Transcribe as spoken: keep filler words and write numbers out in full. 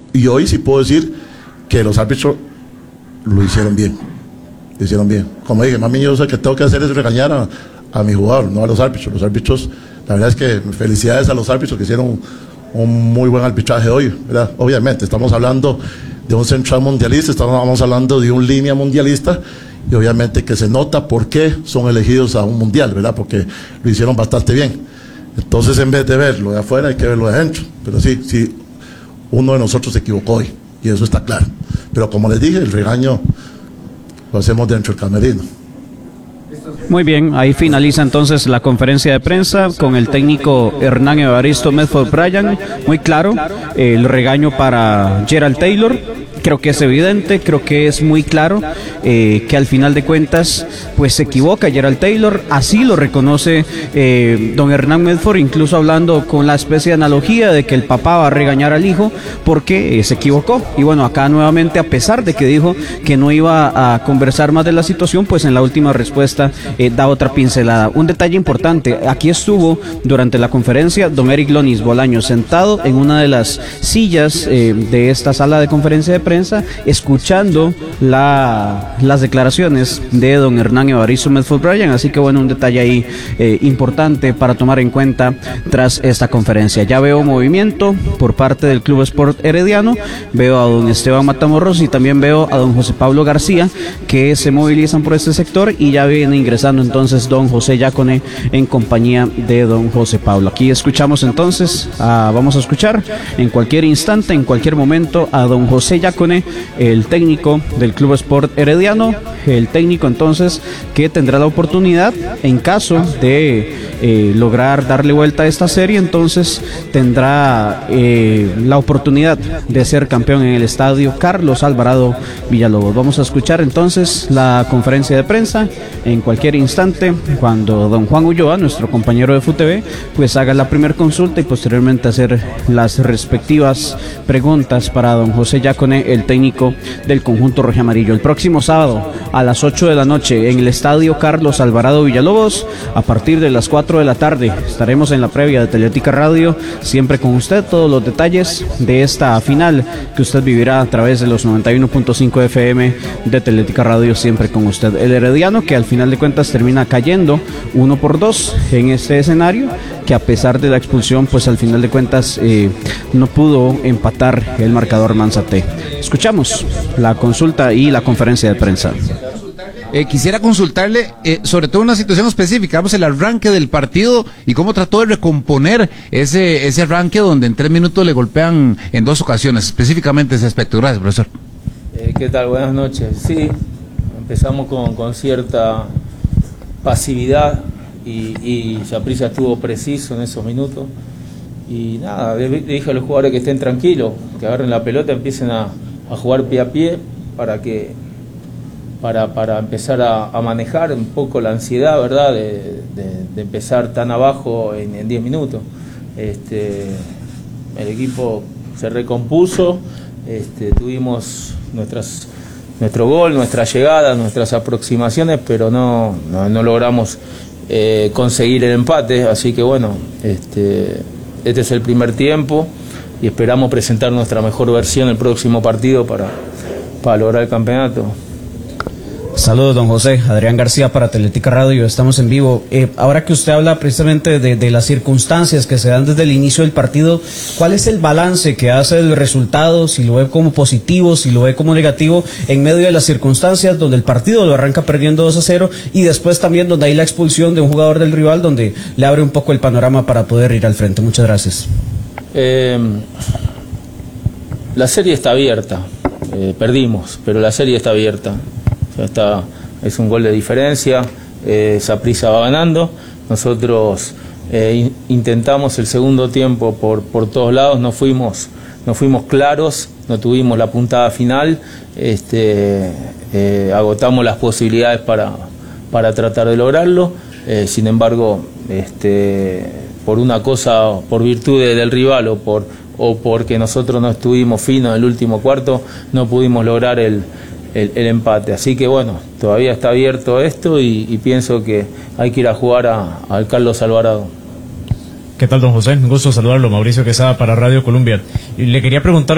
y hoy sí puedo decir que los árbitros lo hicieron bien, lo hicieron bien. Como dije, más bien yo sé que tengo que hacer es regañar a, a mi jugador, no a los árbitros. Los árbitros, la verdad es que felicidades a los árbitros que hicieron un, un muy buen arbitraje hoy, ¿verdad? Obviamente, estamos hablando de un central mundialista, estamos hablando de un línea mundialista, y obviamente que se nota por qué son elegidos a un mundial, ¿verdad? Porque lo hicieron bastante bien. Entonces, en vez de verlo de afuera, hay que verlo de adentro. Pero sí, sí, uno de nosotros se equivocó hoy, y eso está claro. Pero como les dije, el regaño lo hacemos dentro del camerino. Muy bien, ahí finaliza entonces la conferencia de prensa con el técnico Hernán Evaristo Medford Bryan. Muy claro, el regaño para Gerald Taylor. Creo que es evidente, creo que es muy claro eh, que al final de cuentas pues se equivoca Gerald Taylor, así lo reconoce eh, don Hernán Medford, incluso hablando con la especie de analogía de que el papá va a regañar al hijo porque eh, se equivocó. Y bueno, acá nuevamente, a pesar de que dijo que no iba a conversar más de la situación, pues en la última respuesta eh, da otra pincelada. Un detalle importante, aquí estuvo durante la conferencia don Eric Lonis Bolaños sentado en una de las sillas eh, de esta sala de conferencia de prensa, escuchando la, las declaraciones de don Hernán Evaristo Medford Bryan. Así que bueno, un detalle ahí eh, importante para tomar en cuenta tras esta conferencia. Ya veo movimiento por parte del Club Sport Herediano, veo a don Esteban Matamoros y también veo a don José Pablo García, que se movilizan por este sector, y ya viene ingresando entonces don José Yacone en compañía de don José Pablo. Aquí escuchamos entonces, a, vamos a escuchar en cualquier instante, en cualquier momento, a don José Yacone, el técnico del Club Sport Herediano, el técnico entonces que tendrá la oportunidad, en caso de eh, lograr darle vuelta a esta serie, entonces tendrá eh, la oportunidad de ser campeón en el estadio Carlos Alvarado Villalobos. Vamos a escuchar entonces la conferencia de prensa en cualquier instante, cuando don Juan Ulloa, nuestro compañero de F U T V, pues haga la primera consulta y posteriormente hacer las respectivas preguntas para don José Yacone, el técnico del conjunto rojiamarillo. El próximo sábado a las ocho de la noche en el estadio Carlos Alvarado Villalobos, a partir de las cuatro de la tarde estaremos en la previa de Teletica Radio, siempre con usted, todos los detalles de esta final que usted vivirá a través de los noventa y uno punto cinco F M de Teletica Radio, siempre con usted. El Herediano, que al final de cuentas termina cayendo uno por dos en este escenario, que a pesar de la expulsión, pues al final de cuentas eh, no pudo empatar el marcador Manzate. Escuchamos la consulta y la conferencia de prensa. Eh, quisiera consultarle eh, sobre todo una situación específica, vamos, el arranque del partido y cómo trató de recomponer ese ese arranque donde en tres minutos le golpean en dos ocasiones, específicamente ese aspecto. Gracias, profesor. Eh, ¿Qué tal? Buenas noches. Sí, empezamos con, con cierta pasividad y, y Saprissa estuvo preciso en esos minutos. Y nada, le, le dije a los jugadores que estén tranquilos, que agarren la pelota, empiecen a, a jugar pie a pie para que para, para empezar a, a manejar un poco la ansiedad, ¿verdad? De, de, de empezar tan abajo en diez minutos. Este, el equipo se recompuso, este, tuvimos nuestras, nuestro gol, nuestras llegadas, nuestras aproximaciones, pero no, no, no logramos eh, conseguir el empate, así que bueno, este, este es el primer tiempo y esperamos presentar nuestra mejor versión el próximo partido para, para lograr el campeonato. Saludos, don José. Adrián García para Teletica Radio, estamos en vivo. Eh, ahora que usted habla precisamente de, de las circunstancias que se dan desde el inicio del partido, ¿cuál es el balance que hace del resultado? Si lo ve como positivo, si lo ve como negativo, en medio de las circunstancias donde el partido lo arranca perdiendo dos a cero y después también donde hay la expulsión de un jugador del rival, donde le abre un poco el panorama para poder ir al frente. Muchas gracias. Eh, la serie está abierta. Eh, perdimos, pero la serie está abierta. Está, es un gol de diferencia, eh, Saprissa va ganando, nosotros eh, in, intentamos el segundo tiempo por, por todos lados, no fuimos, no fuimos claros, no tuvimos la puntada final, este, eh, agotamos las posibilidades para, para tratar de lograrlo, eh, sin embargo, este, por una cosa, por virtud del rival o, por, o porque nosotros no estuvimos finos en el último cuarto, no pudimos lograr el El, el empate, así que bueno, todavía está abierto esto y, y pienso que hay que ir a jugar al Carlos Alvarado. ¿Qué tal, don José? Un gusto saludarlo, Mauricio Quesada para Radio Colombia. Y le quería preguntar